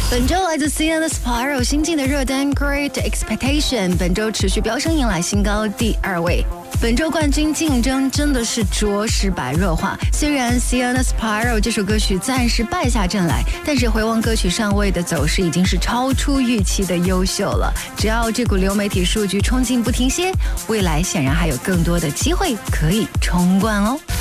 本周来自 Sia the Spiral 新晋的热单 Great Expectation， 本周持续飙升，迎来新高第2位。本周冠军竞争真的是着实白热化。虽然 Sia the Spiral 这首歌曲暂时败下阵来，但是回望歌曲上位的走势已经是超出预期的优秀了。只要这股流媒体数据冲劲不停歇，未来显然还有更多的机会可以冲冠哦。